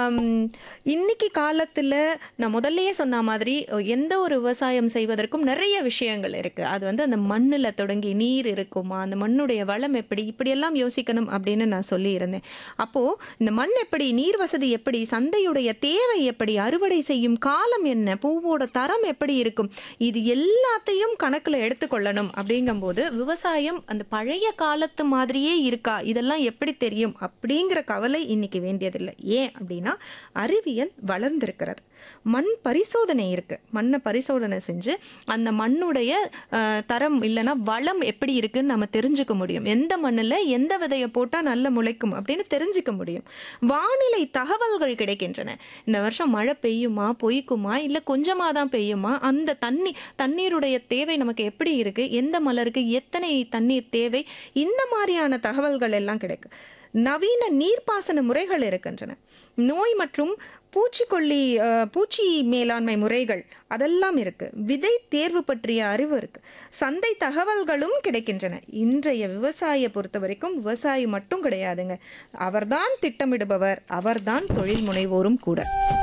ஆம், இன்னைக்கு காலத்துல நான் முதல்லயே சொன்ன மாதிரி எந்த ஒரு விவசாயம் செய்வதற்கும் நிறைய விஷயங்கள் இருக்கு. அது வந்து அந்த மண்ணுல தொடங்கி நீர் இருக்குமா, அந்த மண்ணுடைய வளம் எப்படி, இப்படியெல்லாம் யோசிக்கணும் அப்படின்னு நான் சொல்லியிருந்தேன். அப்போ இந்த மண் எப்படி, நீர் வசதி எப்படி, சந்தையுடைய தேவை எப்படி, அறுவடை செய்யும் காலம் என்ன, பூவோட தரம் எப்படி இருக்கும், இது எல்லாத்தையும் கணக்குல எடுத்துக்கொள்ளணும். அப்படிங்கும்போது விவசாயம் அந்த பழைய காலத்து மாதிரியே இருக்கா, இதெல்லாம் எப்படி தெரியும் அப்படிங்கிற கவலை இன்னைக்கு வேண்டியதில்லை. ஏன் அப்படின்னா அறிவியல் வளர்ந்திருக்கிறது. மண் பரிசோதனை இருக்கு. மண்ணை பரிசோதனை செஞ்சு அந்த மண்ணுடைய தரம் இல்லைன்னா வளம் எப்படி இருக்குன்னு நம்ம தெரிஞ்சுக்க முடியும். எந்த மண்ணில் எந்த விதையை போட்டால் நல்ல முளைக்கும் அப்படின்னு தெரிஞ்சுக்க முடியும். வானிலை தகவல்கள் கிடைக்கின்றன. இந்த வருஷம் மழை பெய்யுமா, பொய்க்குமா, இல்லை கொஞ்சமாக தான் பெய்யுமா, அந்த தண்ணீருடைய தேவை நமக்கு எப்படி இருக்கு, எந்த மலருக்கு எத்தனை தண்ணீர் தேவை, இந்த மாதிரியான தகவல்கள் எல்லாம் கிடைக்கும். நவீன நீர்ப்பாசன முறைகள் இருக்கின்றன. நோய் மற்றும் பூச்சி மேலாண்மை முறைகள் அதெல்லாம் இருக்கு. விதை தேர்வு பற்றிய அறிவு இருக்கு. சந்தை தகவல்களும் கிடைக்கின்றன. இன்றைய விவசாயியை பொறுத்த வரைக்கும் விவசாயி மட்டும் கிடையாதுங்க, அவர்தான் திட்டமிடுபவர், அவர்தான் தொழில் முனைவோரும் கூட.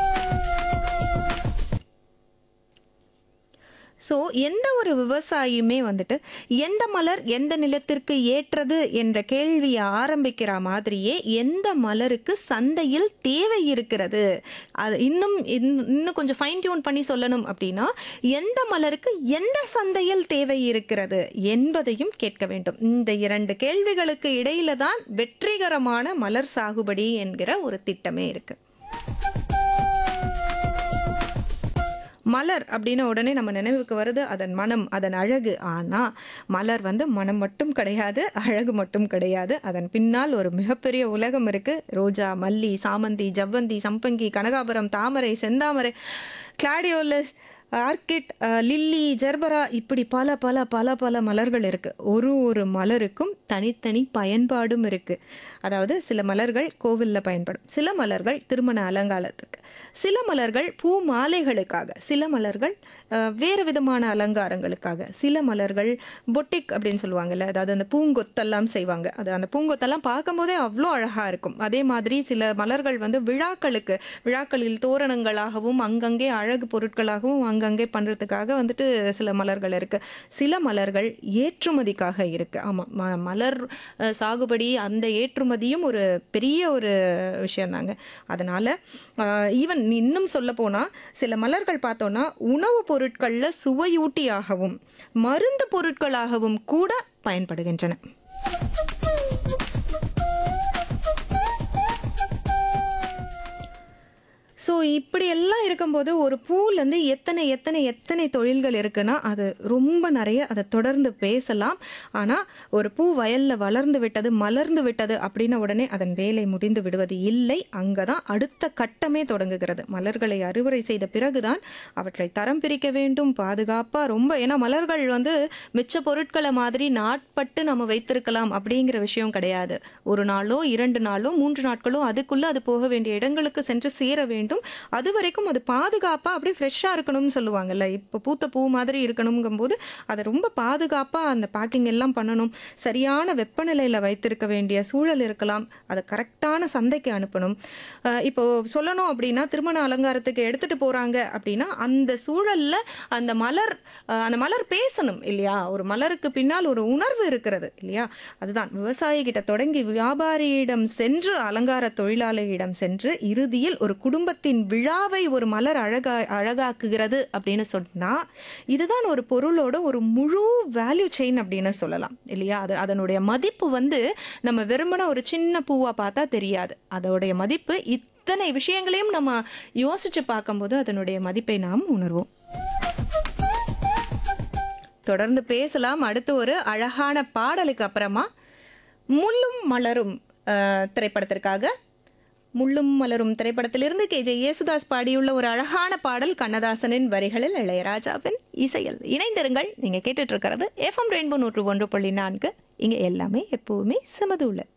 ஸோ எந்த ஒரு விவசாயியுமே வந்துட்டு எந்த மலர் எந்த நிலத்திற்கு ஏற்றது என்ற கேள்வியை ஆரம்பிக்கிற மாதிரியே எந்த மலருக்கு சந்தையில் தேவை இருக்கிறது, அது இன்னும் கொஞ்சம் ஃபைன் டியூன் பண்ணி சொல்லணும் அப்படின்னா எந்த மலருக்கு எந்த சந்தையில் தேவை இருக்கிறது என்பதையும் கேட்க வேண்டும். இந்த 2 கேள்விகளுக்கு இடையில தான் வெற்றிகரமான மலர் சாகுபடி என்கிற ஒரு திட்டமே இருக்கு. மலர் அப்படின்ன உடனே நம்ம நினைவுக்கு வருது அதன் மனம், அதன் அழகு. ஆனால் மலர் வந்து மனம் மட்டும் கிடையாது, அழகு மட்டும் கிடையாது. அதன் பின்னால் ஒரு மிகப்பெரிய உலகம் இருக்கு. ரோஜா, மல்லி, சாமந்தி, ஜவ்வந்தி, சம்பங்கி, கனகாபரம், தாமரை, செந்தாமரை, கிளாடியோலஸ், ஆர்கிட், லில்லி, ஜெர்பரா, இப்படி பல பல பல பல மலர்கள் இருக்கு. ஒரு மலருக்கும் தனித்தனி பயன்பாடும் இருக்கு. அதாவது சில மலர்கள் கோவிலில் பயன்படும், சில மலர்கள் திருமண அலங்காரத்துக்கு, சில மலர்கள் பூ மாலைகளுக்காக, சில மலர்கள் வேறு விதமான அலங்காரங்களுக்காக, சில மலர்கள் பொட்டிக் அப்படின்னு சொல்லுவாங்கல்ல, அதாவது அந்த பூங்கொத்தெல்லாம் செய்வாங்க. அது அந்த பூங்கொத்தெல்லாம் பார்க்கும்போதே அவ்வளோ அழகாக இருக்கும். அதே மாதிரி சில மலர்கள் வந்து விழாக்களில் தோரணங்களாகவும் அங்கங்கே அழகு பொருட்களாகவும் அங்கங்கே பண்ணுறதுக்காக வந்துட்டு சில மலர்கள் இருக்கு. சில மலர்கள் ஏற்றுமதிக்காக இருக்கு. ஆமாம், மலர் சாகுபடி அந்த ஏற்றுமதியும் ஒரு பெரிய ஒரு விஷயந்தாங்க. அதனால ஈவன் இன்னும் சொல்ல போனால் சில மலர்கள் பார்த்தோன்னா உணவுப் பொருட்களில் சுவையூட்டியாகவும் மருந்து பொருட்களாகவும் கூட பயன்படுகின்றன. ஸோ இப்படி எல்லாம் இருக்கும்போது ஒரு பூலேருந்து எத்தனை எத்தனை எத்தனை தொழில்கள் இருக்குன்னா அது ரொம்ப நிறைய. அதை தொடர்ந்து பேசலாம். ஆனால் ஒரு பூ வயலில் வளர்ந்து விட்டது, மலர்ந்து விட்டது அப்படின்ன உடனே அதன் வேலை முடிந்து விடுவது இல்லை. அங்கே தான் அடுத்த கட்டமே தொடங்குகிறது. மலர்களை அறுவடை செய்த பிறகுதான் அவற்றை தரம் பிரிக்க வேண்டும், பாதுகாப்பாக ரொம்ப. ஏன்னா மலர்கள் வந்து மிச்ச பொருட்களை மாதிரி நாட்பட்டு நம்ம வைத்திருக்கலாம் அப்படிங்கிற விஷயம் கிடையாது. ஒரு நாளோ 2 நாளோ 3 நாட்களோ அதுக்குள்ளே அது போக வேண்டிய இடங்களுக்கு சென்று சேர வேண்டும். அது வரைக்கும் அது பாதுகாப்பா அப்படியே ஃப்ரெஷ்ஷா இருக்கணும்னு சொல்லுவாங்கல்ல. இப்போ பூத்த பூ மாதிரி இருக்கணுங்கும் போது அதை ரொம்ப பாதுகாப்பா அந்த பேக்கிங் எல்லாம் பண்ணணும். சரியான வெப்பநிலையில வைத்திருக்க வேண்டிய சூழல் இருக்கலாம். அதை கரெக்டான சந்தைக்கு அனுப்பணும். இப்போ சொல்லணும் அப்படின்னா திருமண அலங்காரத்துக்கு எடுத்துட்டு போறாங்க அப்படின்னா அந்த சூழல்ல அந்த மலர் பேசணும் இல்லையா? ஒரு மலருக்கு பின்னால் ஒரு உணர்வு இருக்கிறது இல்லையா? அதுதான் விவசாயி கிட்ட தொடங்கி வியாபாரியிடம் சென்று அலங்கார தொழிலாளரிடம் சென்று இறுதியில் ஒரு குடும்பத்தின் விழாவை ஒரு மலர் அழகாக்குகிறது அப்படின்னு சொன்னா இதுதான் ஒரு பொருளோட ஒரு முழு வேல்யூ செயின் அப்படின்னு சொல்லலாம் இல்லையா? அதனுடைய மதிப்பு வந்து நம்ம வெறுமன ஒரு சின்ன பூவா பார்த்தா தெரியாது. அதோடைய மதிப்பு இத்தனை விஷயங்களையும் நம்ம யோசிச்சு பார்க்கும்போது அதனுடைய மதிப்பை நாம் உணர்வோம். தொடர்ந்து பேசலாம். அடுத்து ஒரு அழகான பாடலுக்கு அப்புறமா முள்ளும் மலரும் திரைப்படத்திற்காக முள்ளும் மலரும் திரைப்படத்திலிருந்து KJ யேசுதாஸ் பாடியுள்ள ஒரு அழகான பாடல் கண்ணதாசனின் வரிகளில் இளையராஜாவின் இசையில். இணைந்திருங்கள். நீங்க கேட்டுட்டு இருக்கிறது FM ரெயின்போ 101.4. இங்க எல்லாமே எப்பவுமே சமதூல.